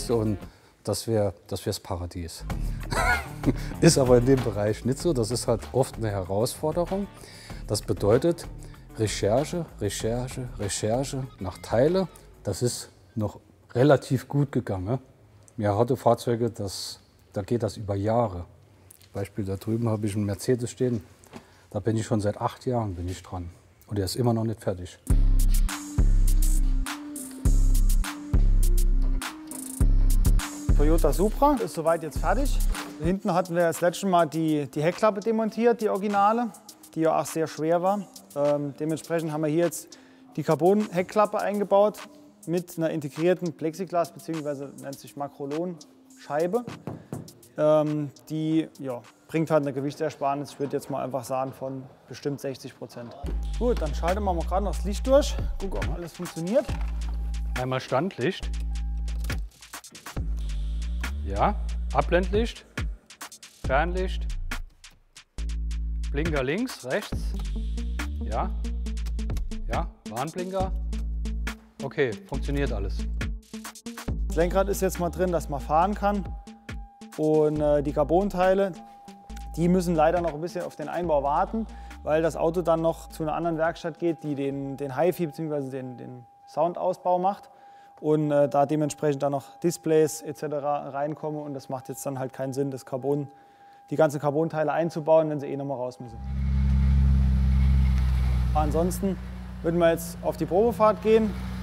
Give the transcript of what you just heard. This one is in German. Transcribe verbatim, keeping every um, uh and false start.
weißt du, und das wäre das wär's Paradies. Ist aber in dem Bereich nicht so, das ist halt oft eine Herausforderung. Das bedeutet Recherche, Recherche, Recherche nach Teile. Das ist noch relativ gut gegangen. Mir hatte Fahrzeuge, das, da geht das über Jahre. Beispiel da drüben habe ich einen Mercedes stehen, da bin ich schon seit acht Jahren bin ich dran und der ist immer noch nicht fertig. Toyota Supra ist soweit jetzt fertig. Hinten hatten wir das letzte Mal die, die Heckklappe demontiert, die Originale, die ja auch sehr schwer war. Ähm, dementsprechend haben wir hier jetzt die Carbon-Heckklappe eingebaut mit einer integrierten Plexiglas bzw. nennt sich Makrolon-Scheibe. Ähm, die ja, bringt halt eine Gewichtsersparnis, ich würde jetzt mal einfach sagen, von bestimmt sechzig Prozent. Gut, dann schalten wir mal gerade noch das Licht durch, gucken, ob alles funktioniert. Einmal Standlicht. Ja, Abblendlicht, Fernlicht, Blinker links, rechts, ja, ja, Warnblinker. Okay, funktioniert alles. Das Lenkrad ist jetzt mal drin, dass man fahren kann. Und äh, die Carbonteile, die müssen leider noch ein bisschen auf den Einbau warten, weil das Auto dann noch zu einer anderen Werkstatt geht, die den, den Hi-Fi bzw. den, den Soundausbau macht. Und äh, da dementsprechend dann noch Displays et cetera reinkommen. Und das macht jetzt dann halt keinen Sinn, das Carbon, die ganzen Carbonteile einzubauen, wenn sie eh nochmal raus müssen. Ansonsten würden wir jetzt auf die Probefahrt gehen.